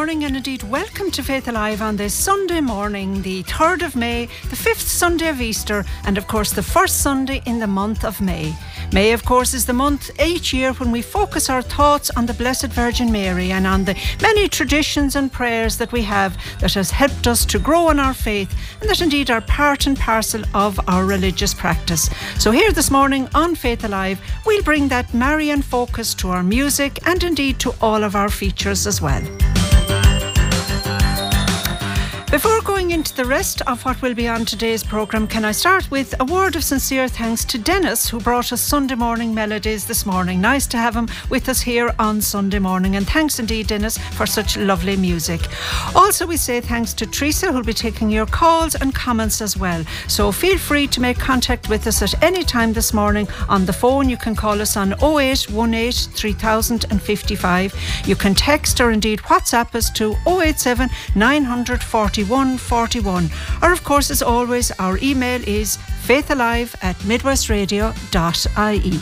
morning and indeed welcome to Faith Alive on this Sunday morning, the 3rd of May, the 5th Sunday of Easter, and of course the first Sunday in the month of May. May, of course, is the month each year when we focus our thoughts on the Blessed Virgin Mary and on the many traditions and prayers that we have that has helped us to grow in our faith and that indeed are part and parcel of our religious practice. So here this morning on Faith Alive, we'll bring that Marian focus to our music and indeed to all of our features as well. Before going into the rest of what will be on today's programme, can I start with a word of sincere thanks to Dennis, who brought us Sunday morning melodies this morning. Nice to have him with us here on Sunday morning, and thanks indeed, Dennis, for such lovely music. Also, we say thanks to Teresa, who'll be taking your calls and comments as well. So feel free to make contact with us at any time this morning on the phone. You can call us on 0818 3055. You can text or indeed WhatsApp us to 087 941 41, or of course, as always, our email is faithalive@midwestradio.ie.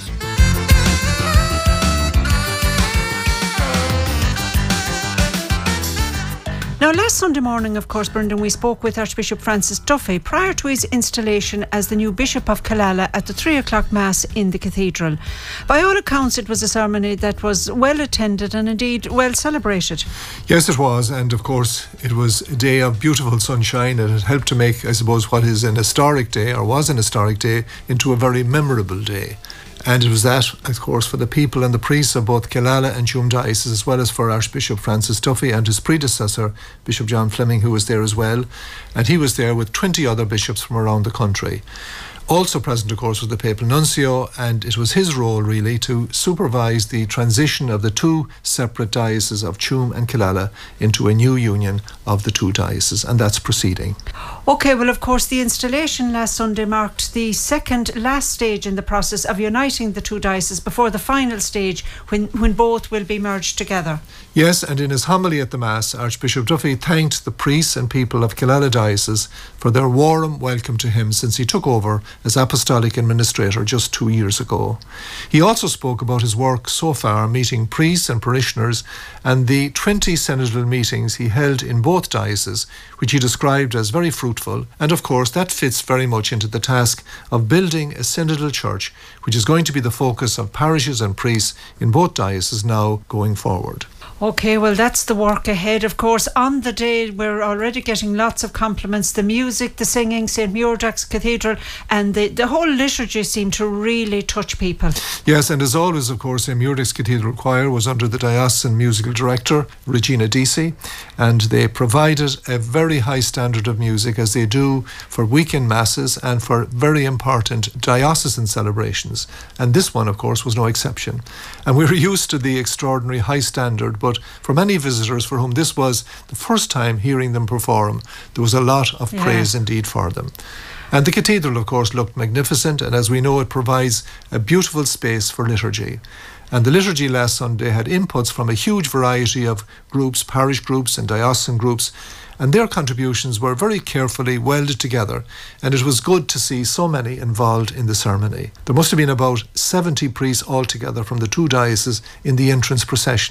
Now, last Sunday morning, of course, Brendan, we spoke with Archbishop Francis Duffy prior to his installation as the new Bishop of Killala at the 3 o'clock Mass in the Cathedral. By all accounts, it was a ceremony that was well attended and indeed well celebrated. Yes, it was, and of course, it was a day of beautiful sunshine, and it helped to make, I suppose, what is an historic day, or was an historic day, into a very memorable day. And it was that, of course, for the people and the priests of both Killala and Tuam Diocese, as well as for Archbishop Francis Duffy and his predecessor, Bishop John Fleming, who was there as well. And he was there with 20 other bishops from around the country. Also present, of course, was the Papal Nuncio, and it was his role, really, to supervise the transition of the two separate dioceses of Tuam and Killala into a new union of the two dioceses, and that's proceeding. OK, well, of course, the installation last Sunday marked the second last stage in the process of uniting the two dioceses before the final stage when both will be merged together. Yes, and in his homily at the Mass, Archbishop Duffy thanked the priests and people of Killala Diocese for their warm welcome to him since he took over as Apostolic Administrator just 2 years ago. He also spoke about his work so far, meeting priests and parishioners, and the 20 synodal meetings he held in both dioceses, which he described as very fruitful. And of course, that fits very much into the task of building a synodal church, which is going to be the focus of parishes and priests in both dioceses now going forward. OK, well, that's the work ahead. Of course, on the day, we're already getting lots of compliments. The music, the singing, St. Muirdagh's Cathedral, and the whole liturgy seemed to really touch people. Yes, and as always, of course, St. Muirdagh's Cathedral Choir was under the diocesan musical director, Regina Deasy, and they provided a very high standard of music, as they do for weekend masses and for very important diocesan celebrations. And this one, of course, was no exception. And we were used to the extraordinary high standard, but for many visitors for whom this was the first time hearing them perform, there was a lot of praise indeed for them. And the cathedral, of course, looked magnificent, and as we know, it provides a beautiful space for liturgy. And the liturgy last Sunday had inputs from a huge variety of groups, parish groups and diocesan groups, and their contributions were very carefully welded together, and it was good to see so many involved in the ceremony. There must have been about 70 priests altogether from the two dioceses in the entrance procession.